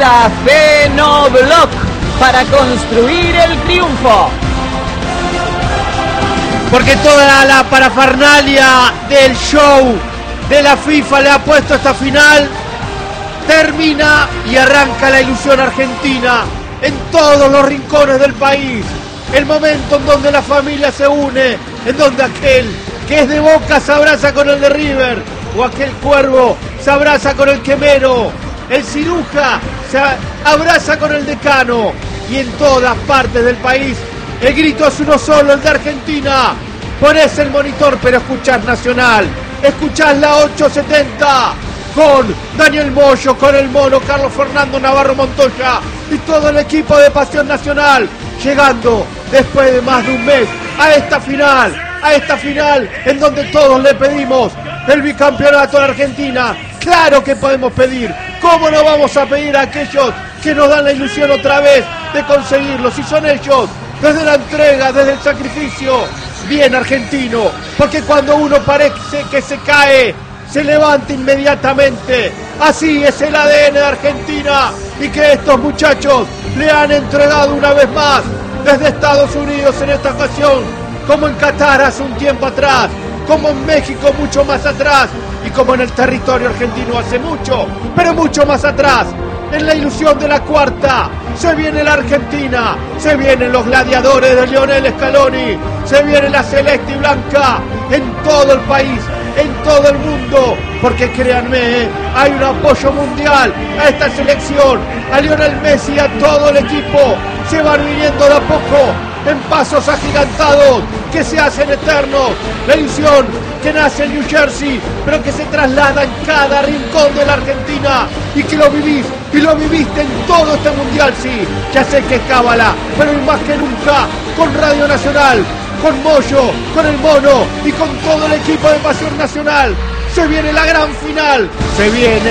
presenta Fenobloc para construir el triunfo. Porque toda la parafernalia del show de la FIFA le ha puesto esta final. Termina y arranca la ilusión argentina en todos los rincones del país. El momento en donde la familia se une, en donde aquel que es de Boca se abraza con el de River, o aquel Cuervo se abraza con el Quemero, el Ciruja se abraza con el Decano, y en todas partes del país el grito es uno solo, el de Argentina. Ponés el monitor pero escuchás Nacional, escuchás la 870 con Daniel Moyo, con el Mono, Carlos Fernando Navarro Montoya y todo el equipo de Pasión Nacional, llegando después de más de un mes a esta final en donde todos le pedimos el bicampeonato a la Argentina. Claro que podemos pedir, ¿cómo no vamos a pedir a aquellos que nos dan la ilusión otra vez de conseguirlo? Si son ellos, desde la entrega, desde el sacrificio, bien argentino, porque cuando uno parece que se cae, se levanta inmediatamente. Así es el ADN de Argentina, y que estos muchachos le han entregado una vez más desde Estados Unidos en esta ocasión, como en Qatar hace un tiempo atrás, como en México mucho más atrás, y como en el territorio argentino hace mucho, pero mucho más atrás. En la ilusión de la cuarta, se viene la Argentina, se vienen los gladiadores de Lionel Scaloni, se viene la celeste y blanca en todo el país, en todo el mundo, porque créanme, hay un apoyo mundial a esta selección, a Lionel Messi y a todo el equipo. Se van viniendo de a poco, en pasos agigantados, que se hacen eternos. La ilusión que nace en New Jersey, pero que se traslada en cada rincón de la Argentina, y que lo vivís, y lo viviste en todo este mundial, sí. Ya sé que es cábala, pero hoy más que nunca, con Radio Nacional, con Moyo, con el Mono y con todo el equipo de Pasión Nacional. Se viene la gran final, se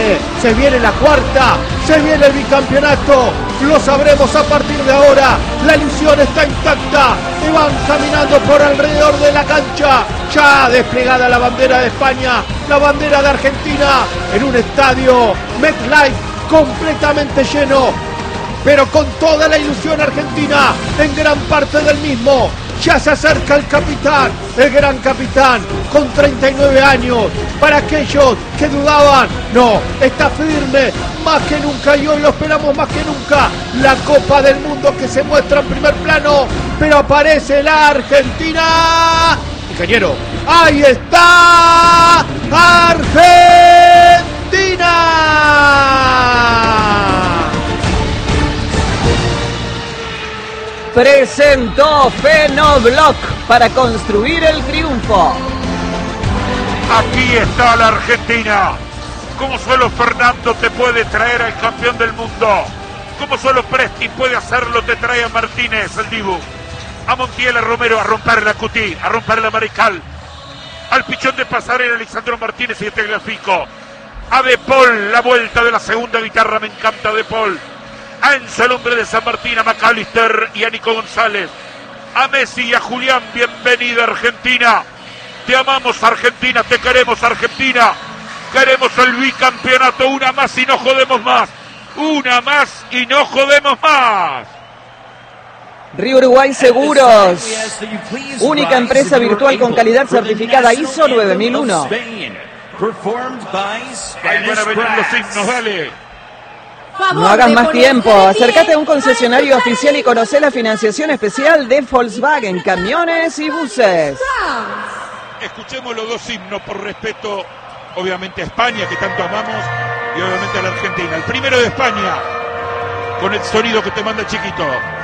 viene la cuarta, se viene el bicampeonato, lo sabremos a partir de ahora. La ilusión está intacta y van caminando por alrededor de la cancha, ya desplegada la bandera de España, la bandera de Argentina, en un estadio MetLife completamente lleno, pero con toda la ilusión argentina en gran parte del mismo. Ya se acerca el capitán, el gran capitán, con 39 años. Para aquellos que dudaban, no, está firme más que nunca, y hoy lo esperamos más que nunca. La Copa del Mundo que se muestra en primer plano, pero aparece la Argentina. Ingeniero, ahí está Argentina. Presentó Fenobloc para construir el triunfo. Aquí está la Argentina. Como solo Fernando te puede traer al campeón del mundo, como solo Presti puede hacerlo, te trae a Martínez, el Dibu, a Montiel, a Romero, a romper la Cutí, a romper la Mariscal, al pichón de Pasarela, Lisandro Martínez y Tegliafico, a De Paul, la vuelta de la segunda guitarra, me encanta De Paul, a Enzo, el hombre de San Martín, a McAllister y a Nico González, a Messi y a Julián. Bienvenida Argentina, te amamos Argentina, te queremos Argentina, queremos el bicampeonato, una más y no jodemos más, una más y no jodemos más. Río Uruguay Seguros, única empresa virtual con calidad certificada ISO 9001. Ahí van a venir los himnos, dale. No hagas más tiempo, acércate a un concesionario oficial y conocé la financiación especial de Volkswagen, camiones y buses. Escuchemos los dos himnos por respeto, obviamente a España, que tanto amamos, y obviamente a la Argentina. El primero de España, con el sonido que te manda Chiquito.